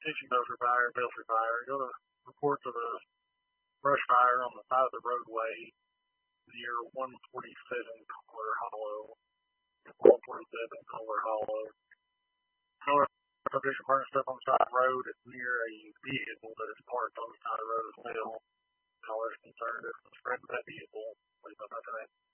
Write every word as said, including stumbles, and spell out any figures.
attention Belfry Fire, Belfry Fire. Got a report of a brush fire on the side of the roadway near one forty-seven Kohler Hollow. one forty-seven Kohler Hollow. Kohler subdivision burnt stuff on the side of the road. It's near a vehicle that is parked on the side of the road as well. Caller's concerned it's the spread of that vehicle. What do you know about that?